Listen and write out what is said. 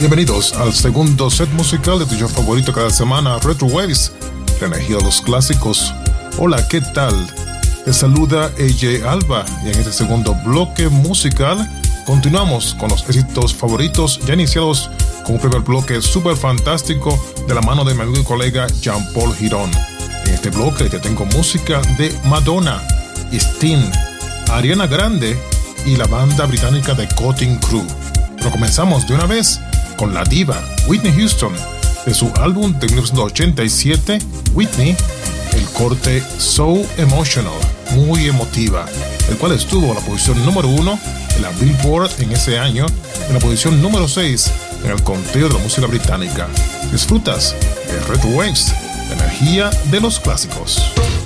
Bienvenidos al segundo set musical de tu show favorito cada semana, Retro Waves, la energía de los clásicos. Hola, ¿qué tal? Te saluda AJ Alba y en este segundo bloque musical continuamos con los éxitos favoritos ya iniciados con un primer bloque súper fantástico de la mano de mi amigo y colega Jean-Paul Girón. En este bloque te tengo música de Madonna, Sting, Ariana Grande y la banda británica de Cutting Crew. Pero comenzamos de una vez con la diva Whitney Houston, de su álbum de 1987, Whitney, el corte So Emotional, muy emotiva, el cual estuvo en la posición número 1 en la Billboard en ese año, en la posición número 6 en el conteo de la música británica. Disfrutas de Retro Waves, la energía de los clásicos.